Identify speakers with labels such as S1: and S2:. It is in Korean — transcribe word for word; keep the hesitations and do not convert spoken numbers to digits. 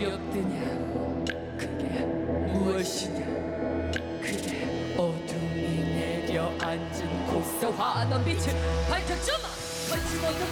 S1: 두렵드냐 그게 무엇이냐 그래 어둠이 내려앉은 곳서 환한 빛을 밝혀주마 거침없는